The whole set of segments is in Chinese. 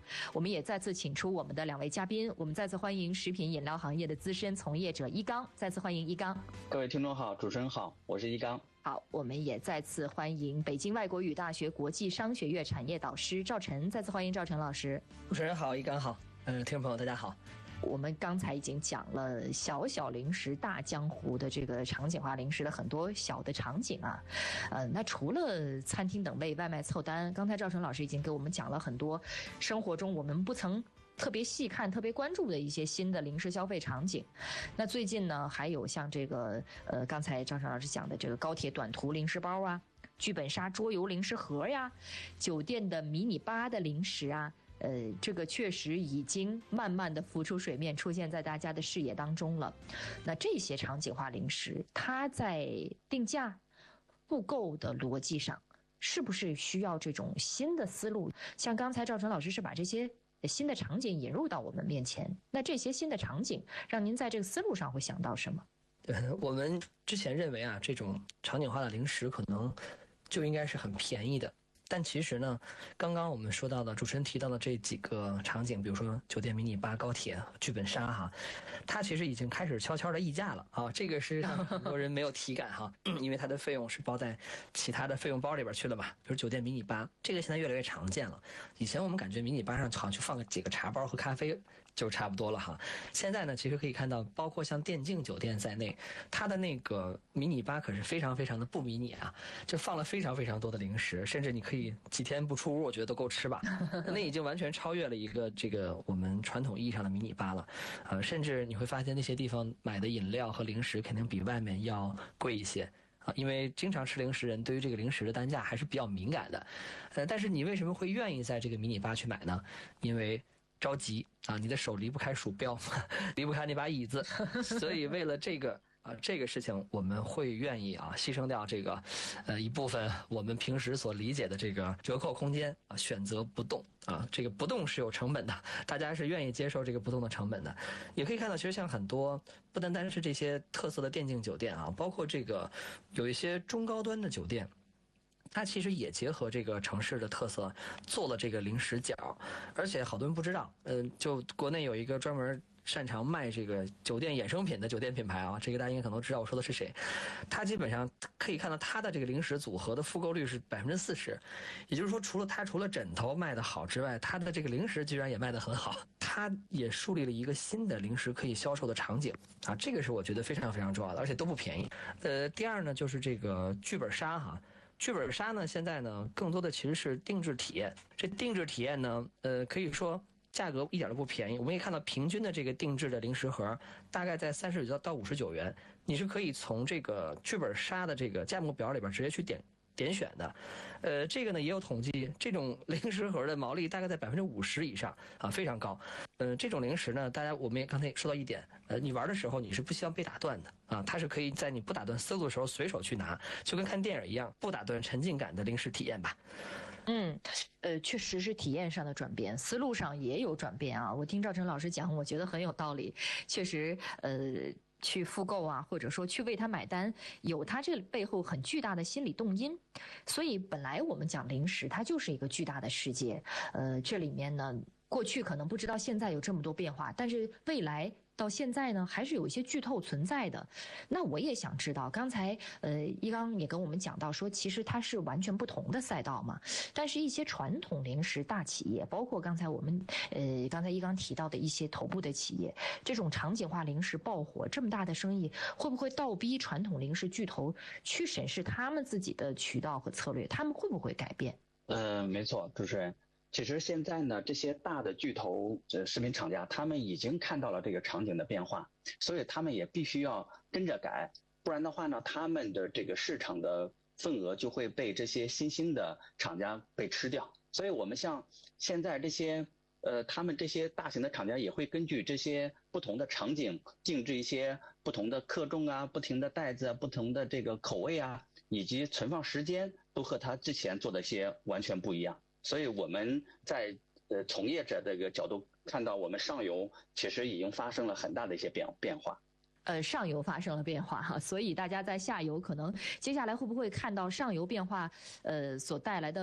我们也再次请出我们的2位嘉宾，我们再次欢迎食品饮料行业的资深从业者一刚，再次欢迎一刚。 各位听众好，主持人好，我是一刚。 好，我们也再次欢迎北京外国语大学国际商学院产业导师赵晨，再次欢迎赵晨老师。 主持人好，一刚好，听众朋友大家好。 我们刚才已经讲了小小零食大江湖的这个场景化零食的很多小的场景啊，那除了餐厅等位、外卖凑单，刚才赵晨老师已经给我们讲了很多生活中我们不曾特别细看、特别关注的一些新的零食消费场景。那最近呢，还有像这个刚才赵晨老师讲的这个高铁短途零食包啊，剧本杀桌游零食盒呀，酒店的迷你吧的零食啊。这个确实已经慢慢的浮出水面，出现在大家的视野当中了。那这些场景化零食，它在定价、复购的逻辑上，是不是需要这种新的思路？像刚才赵晨老师是把这些新的场景引入到我们面前，那这些新的场景，让您在这个思路上会想到什么？ 我们之前认为啊，这种场景化的零食可能就应该是很便宜的。但其实呢，刚刚我们说到的主持人提到的这几个场景，比如说酒店迷你吧、高铁、剧本杀哈，它其实已经开始悄悄的溢价了啊。这个是让很多人没有体感哈，因为它的费用是包在其他的费用包里边去了嘛。比如酒店迷你吧，这个现在越来越常见了。以前我们感觉迷你吧上好像就放个几个茶包和咖啡就差不多了哈。现在呢，其实可以看到，包括像电竞酒店在内，它的那个迷你吧可是非常非常的不迷你啊，就放了非常非常多的零食，甚至你可以几天不出屋，我觉得都够吃吧。那已经完全超越了一个这个我们传统意义上的迷你吧了。甚至你会发现那些地方买的饮料和零食肯定比外面要贵一些。因为经常吃零食人对于这个零食的单价还是比较敏感的。但是你为什么会愿意在这个迷你吧去买呢？因为着急啊，你的手离不开鼠标，离不开那把椅子，所以为了这个这个事情，我们会愿意牺牲掉这个一部分我们平时所理解的这个折扣空间啊，选择不动啊，这个不动是有成本的，大家是愿意接受这个不动的成本的。也可以看到，其实像很多不单单是这些特色的电竞酒店啊，包括这个有一些中高端的酒店。它其实也结合这个城市的特色做了这个零食角，而且好多人不知道，就国内有一个专门擅长卖这个酒店衍生品的酒店品牌啊，这个大家应该可能都知道我说的是谁。它基本上可以看到它的这个零食组合的复购率是40%，也就是说，除了枕头卖得好之外，它的这个零食居然也卖得很好。它也树立了一个新的零食可以销售的场景啊，这个是我觉得非常非常重要的，而且都不便宜。第二呢，就是这个剧本杀哈。剧本杀呢，现在呢更多的其实是定制体验。这定制体验呢，可以说价格一点都不便宜。我们也看到平均的这个定制的零食盒大概在39到59元，你是可以从这个剧本杀的这个价目表里边直接去点选的。这个呢也有统计，这种零食盒的毛利大概在50%以上啊，非常高。这种零食呢，我们也刚才说到一点，你玩的时候你是不希望被打断的啊，它是可以在你不打断思路的时候随手去拿，就跟看电影一样，不打断沉浸感的零食体验吧。 确实是体验上的转变，思路上也有转变啊。我听赵晨老师讲，我觉得很有道理，确实去复购啊，或者说去为他买单，有他这背后很巨大的心理动因。所以本来我们讲零食，它就是一个巨大的世界。这里面呢，过去可能不知道现在有这么多变化，但是未来到现在呢，还是有一些剧透存在的。那我也想知道，刚才一刚也跟我们讲到说，其实它是完全不同的赛道嘛。但是一些传统零食大企业，包括刚才一刚提到的一些头部的企业，这种场景化零食爆火，这么大的生意，会不会倒逼传统零食巨头去审视他们自己的渠道和策略？他们会不会改变？ 没错，主持人。其实现在呢，这些大的巨头食品厂家，他们已经看到了这个场景的变化，所以他们也必须要跟着改，不然的话呢，他们的这个市场的份额就会被这些新兴的厂家被吃掉。所以我们像现在这些他们这些大型的厂家也会根据这些不同的场景定制一些不同的克重啊、不同的袋子啊、不同的这个口味啊，以及存放时间都和他之前做的些完全不一样。所以我们在从业者这个角度看到，我们上游其实已经发生了很大的一些变化。 上游发生了变化哈，所以大家在下游可能接下来会不会看到上游变化所带来的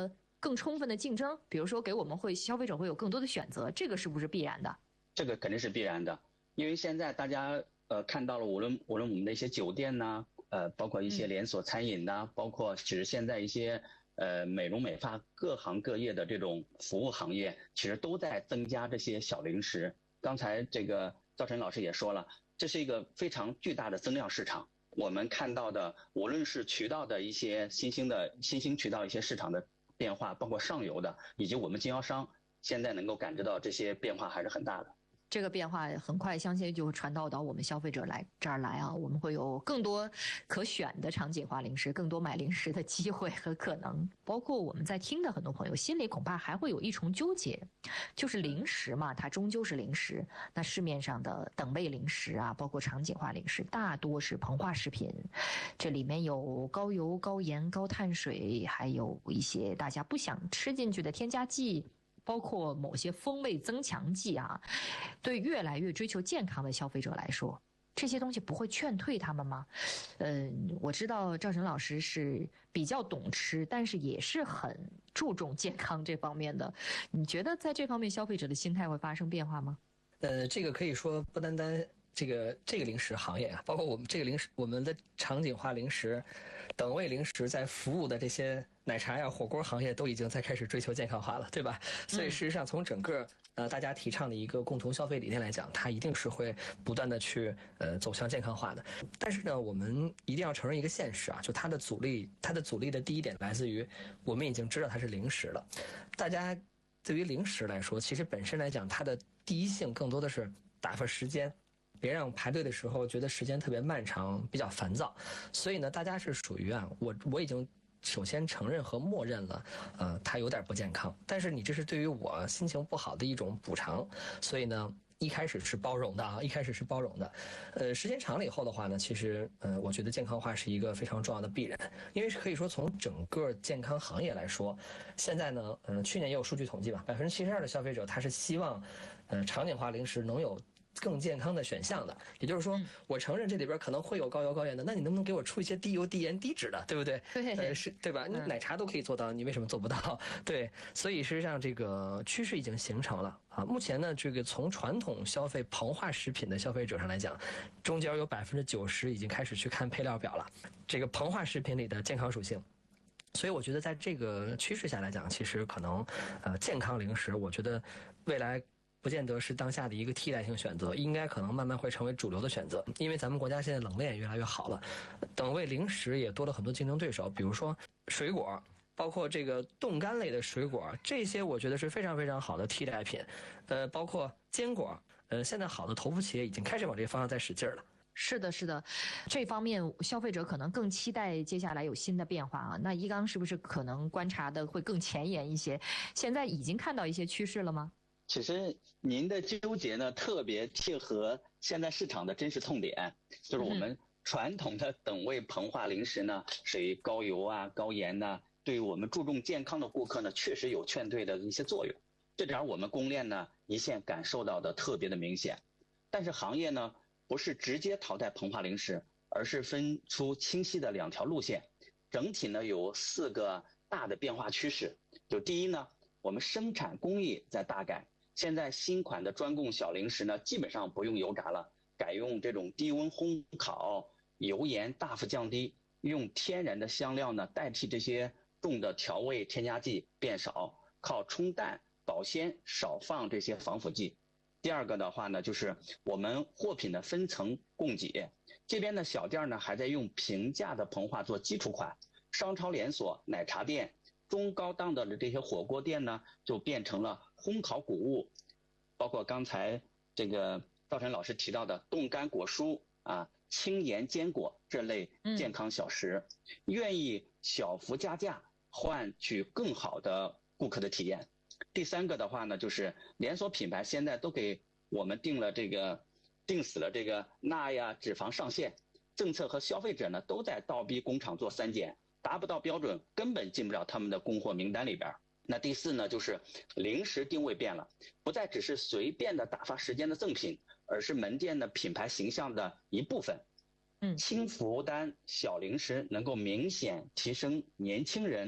更充分的竞争？比如说给我们消费者会有更多的选择，这个是不是必然的？ 这个肯定是必然的，因为现在大家看到了，无论我们的一些酒店呐，包括一些连锁餐饮呐，包括其实现在一些美容美发各行各业的这种服务行业，其实都在增加这些小零食。刚才这个赵晨老师也说了，这是一个非常巨大的增量市场。我们看到的，无论是渠道的一些新兴渠道一些市场的变化，包括上游的，以及我们经销商现在能够感知到这些变化还是很大的。 这个变化很快，相信就会传导到我们消费者这儿来啊，我们会有更多可选的场景化零食，更多买零食的机会和可能。包括我们在听的很多朋友心里恐怕还会有一重纠结，就是零食嘛，它终究是零食。那市面上的等位零食啊，包括场景化零食，大多是膨化食品，这里面有高油、高盐、高碳水，还有一些大家不想吃进去的添加剂。包括某些风味增强剂啊，对越来越追求健康的消费者来说，这些东西不会劝退他们吗？我知道赵晨老师是比较懂吃，但是也是很注重健康这方面的。你觉得在这方面消费者的心态会发生变化吗？ 这个可以说不单单这个零食行业啊，包括我们这个零食，我们的场景化零食、等位零食在服务的这些奶茶呀、火锅行业都已经在开始追求健康化了，对吧？所以事实上，从整个大家提倡的一个共同消费理念来讲，它一定是会不断的去走向健康化的。但是呢，我们一定要承认一个现实啊，就它的阻力的第一点来自于我们已经知道它是零食了。大家对于零食来说，其实本身来讲，它的第一性更多的是打发时间。别让排队的时候觉得时间特别漫长，比较烦躁。所以呢，大家是属于啊，我已经首先承认和默认了，它有点不健康。但是你这是对于我心情不好的一种补偿，所以呢，一开始是包容的啊，时间长了以后的话呢，其实我觉得健康化是一个非常重要的必然，因为可以说从整个健康行业来说，现在呢，去年也有数据统计吧，72%的消费者他是希望，场景化零食能有更健康的选项的。也就是说，我承认这里边可能会有高油高盐的，那你能不能给我出一些低油低盐低脂的，对不对？ 对， 对吧？你奶茶都可以做到，你为什么做不到？对，所以事实上这个趋势已经形成了啊。目前呢，这个从传统消费膨化食品的消费者上来讲，中间有90%已经开始去看配料表了，这个膨化食品里的健康属性。所以我觉得在这个趋势下来讲，其实可能健康零食，我觉得未来不见得是当下的一个替代性选择，应该可能慢慢会成为主流的选择。因为咱们国家现在冷链也越来越好了，等位零食也多了很多竞争对手，比如说水果，包括这个冻干类的水果，这些我觉得是非常非常好的替代品。包括坚果，现在好的头部企业已经开始往这个方向在使劲了。 是的，是的，这方面消费者可能更期待接下来有新的变化啊。那一刚是不是可能观察的会更前沿一些？现在已经看到一些趋势了吗？ 其实您的纠结呢，特别贴合现在市场的真实痛点，就是我们传统的等位膨化零食呢，属于高油啊、高盐呐，对于我们注重健康的顾客呢，确实有劝退的一些作用。这点我们供链呢一线感受到的特别的明显。但是行业呢不是直接淘汰膨化零食，而是分出清晰的2条路线。整体呢有4个大的变化趋势。就第一呢，我们生产工艺在大改。现在新款的专供小零食呢，基本上不用油炸了，改用这种低温烘烤，油盐大幅降低，用天然的香料呢代替这些重的调味添加剂变少，靠冲淡保鲜，少放这些防腐剂。第二个的话呢，就是我们货品的分层供给，这边的小店呢还在用平价的膨化做基础款，商超连锁、奶茶店、中高档的这些火锅店呢，就变成了烘烤谷物，包括刚才这个赵晨老师提到的冻干果蔬啊、轻盐坚果这类健康小食，愿意小幅加价换取更好的顾客的体验。第三个的话呢，就是连锁品牌现在都给我们定死了这个钠呀、脂肪上限，政策和消费者呢都在倒逼工厂做3检，达不到标准根本进不了他们的供货名单里边。那第4呢，就是零食定位变了，不再只是随便的打发时间的赠品，而是门店的品牌形象的一部分。轻负担小零食能够明显提升年轻人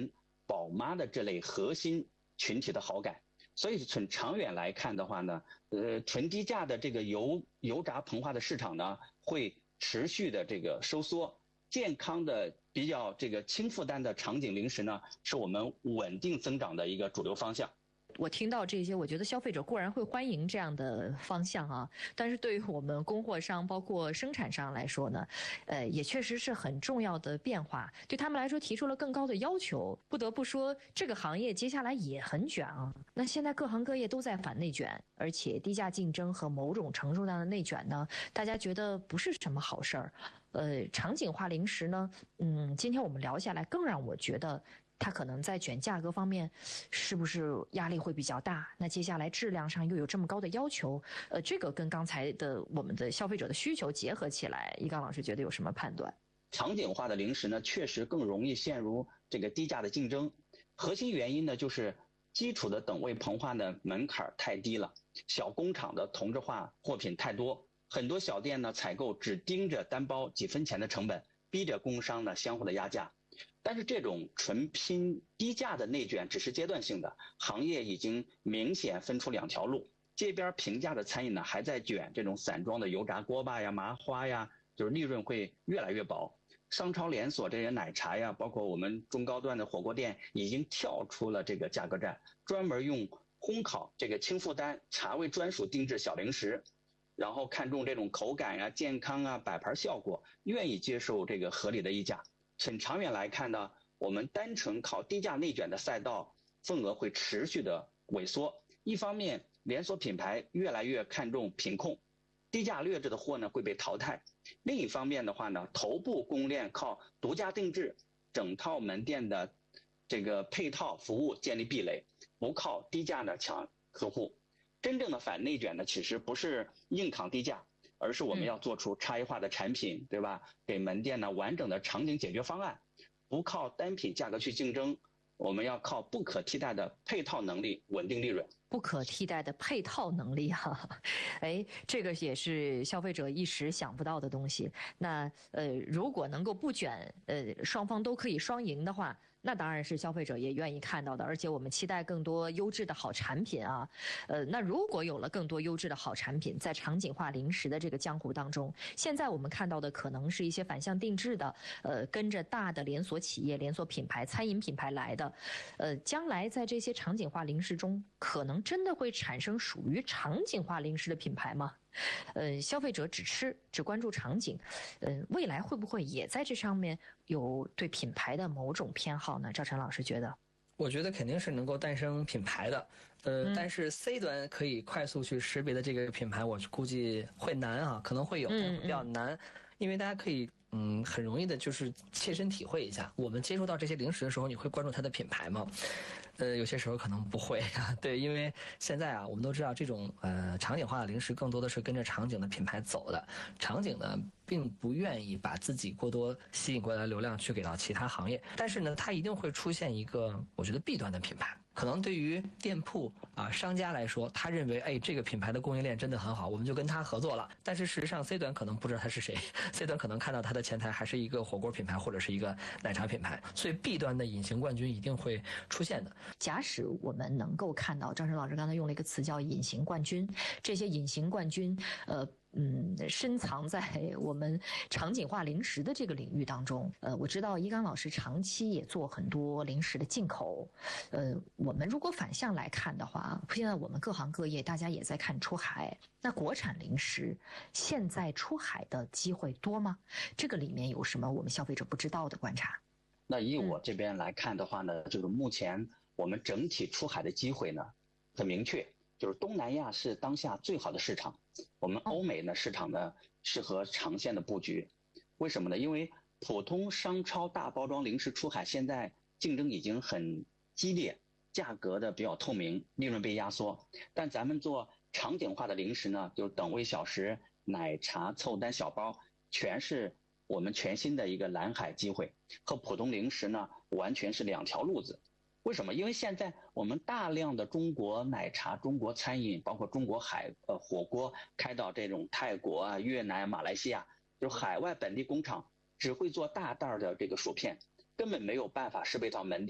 宝妈的这类核心群体的好感。所以从长远来看的话呢，纯低价的这个油炸膨化的市场呢，会持续的这个收缩。健康的比较这个轻负担的场景零食呢，是我们稳定增长的一个主流方向。 我听到这些，我觉得消费者固然会欢迎这样的方向啊，但是对于我们供货商包括生产商来说呢，也确实是很重要的变化，对他们来说提出了更高的要求。不得不说，这个行业接下来也很卷啊。那现在各行各业都在反内卷，而且低价竞争和某种程度上的内卷呢，大家觉得不是什么好事儿。场景化零食呢，今天我们聊下来，更让我觉得它可能在卷价格方面，是不是压力会比较大？那接下来质量上又有这么高的要求，这个跟刚才的我们的消费者的需求结合起来，一刚老师觉得有什么判断？ 场景化的零食呢，确实更容易陷入这个低价的竞争。核心原因呢，就是基础的等位膨化的门槛太低了，小工厂的同质化货品太多，很多小店呢采购只盯着单包几分钱的成本，逼着工商呢相互的压价。但是这种纯拼低价的内卷只是阶段性的，行业已经明显分出两条路。这边平价的餐饮呢还在卷这种散装的油炸锅巴呀、麻花呀，就是利润会越来越薄。商超连锁这些奶茶呀，包括我们中高端的火锅店，已经跳出了这个价格战，专门用烘烤这个轻负担茶味专属定制小零食，然后看重这种口感啊、健康啊、摆盘效果，愿意接受这个合理的溢价。很长远来看呢，我们单纯靠低价内卷的赛道份额会持续的萎缩。一方面，连锁品牌越来越看重品控，低价劣质的货呢会被淘汰；另一方面的话呢，头部供应链靠独家定制、整套门店的这个配套服务建立壁垒，不靠低价的抢客户。真正的反内卷呢，其实不是硬扛低价，而是我们要做出差异化的产品，对吧？给门店呢完整的场景解决方案，不靠单品价格去竞争，我们要靠不可替代的配套能力稳定利润。 不可替代的配套能力哈，这个也是消费者一时想不到的东西。那如果能够不卷，双方都可以双赢的话，那当然是消费者也愿意看到的，而且我们期待更多优质的好产品啊。那如果有了更多优质的好产品，在场景化零食的这个江湖当中，现在我们看到的可能是一些反向定制的，跟着大的连锁企业、连锁品牌、餐饮品牌来的，将来在这些场景化零食中，可能真的会产生属于场景化零食的品牌吗？消费者只吃只关注场景，未来会不会也在这上面有对品牌的某种偏好呢？赵晨老师觉得， 我觉得肯定是能够诞生品牌的，但是 C 端可以快速去识别的这个品牌，我估计会难啊，可能会有，但是比较难，因为大家可以很容易的就是切身体会一下，我们接触到这些零食的时候，你会关注它的品牌吗？有些时候可能不会啊，对，因为现在啊，我们都知道这种场景化的零食更多的是跟着场景的品牌走的，场景呢并不愿意把自己过多吸引过来的流量去给到其他行业，但是呢，它一定会出现一个我觉得弊端的品牌。可能对于店铺啊商家来说，他认为这个品牌的供应链真的很好，我们就跟他合作了。但是事实上 C 端可能不知道他是谁，C 端可能看到他的前台还是一个火锅品牌或者是一个奶茶品牌，所以 B 端的隐形冠军一定会出现的。 假使我们能够看到，张晨老师刚才用了一个词叫隐形冠军，这些隐形冠军深藏在我们场景化零食的这个领域当中。我知道一刚老师长期也做很多零食的进口。我们如果反向来看的话，现在我们各行各业大家也在看出海，那国产零食现在出海的机会多吗？这个里面有什么我们消费者不知道的观察？ 那以我这边来看的话呢，就是目前我们整体出海的机会呢很明确，就是东南亚是当下最好的市场，我们欧美呢市场呢适合长线的布局。为什么呢？因为普通商超大包装零食出海现在竞争已经很激烈，价格的比较透明，利润被压缩。但咱们做场景化的零食呢，就是等位小食、奶茶、凑单小包，全是我们全新的一个蓝海机会，和普通零食呢完全是两条路子。为什么？因为现在我们大量的中国奶茶、中国餐饮，包括中国火锅开到这种泰国啊、越南、马来西亚，就海外本地工厂只会做大袋的这个薯片，根本没有办法适配到门店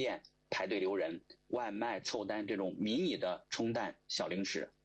排队留人、外卖凑单这种迷你的冲蛋小零食。